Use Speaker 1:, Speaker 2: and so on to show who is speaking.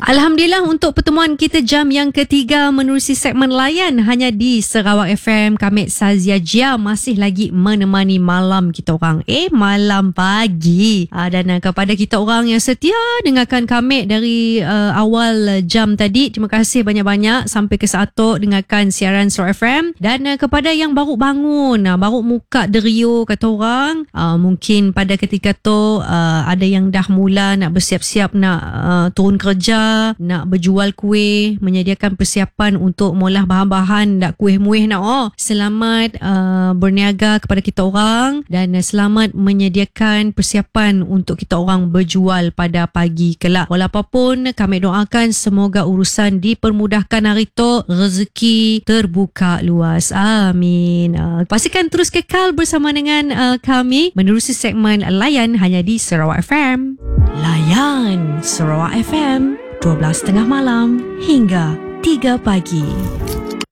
Speaker 1: Alhamdulillah untuk pertemuan kita jam yang ketiga menerusi segmen layan hanya di Sarawak FM. Kami Sazia Jia masih lagi menemani malam kita orang. Malam pagi. Dan kepada kita orang yang setia dengarkan kami dari awal jam tadi, terima kasih banyak-banyak sampai ke Satok dengarkan siaran Sarawak FM. Dan kepada yang baru bangun, baru muka derio kata orang, mungkin pada ketika tu ada yang dah mula nak bersiap-siap nak turun kerja, nak berjual kuih, menyediakan persiapan untuk molah bahan-bahan nak kuih-muih nak. Selamat berniaga kepada kita orang dan selamat menyediakan persiapan untuk kita orang berjual pada pagi kelak. Walaupun kami doakan semoga urusan dipermudahkan hari tu, rezeki terbuka luas. Amin. Pastikan terus kekal bersama dengan kami menerusi segmen Layan hanya di Sarawak FM. Layan Sarawak FM 12.30 malam hingga 3 pagi.